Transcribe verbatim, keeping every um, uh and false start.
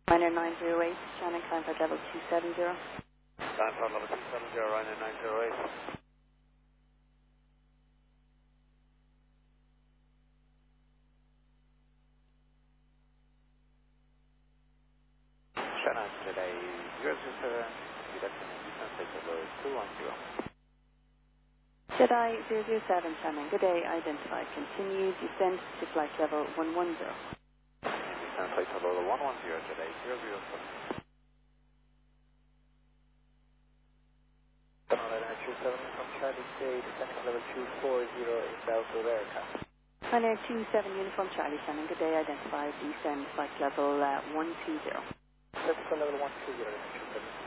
Ryanair nine zero eight, Shannon, climb flight level two seven zero. Climb flight level two seven zero, Ryanair nine zero eight. Shannon, today zero two seven, descent flight level two one zero. Jedi zero zero seven, Shannon, good day, identified. Continue descent to flight level one one zero. Descent flight level one one zero, today zero zero seven. Ryanair two seven from Charlie, stay descending level two four zero in Belfield aircraft. Ryanair two seven, uniform Charlie, Shannon, good day, identified. Descend flight level uh, one two zero. Descent level one two zero, two seven.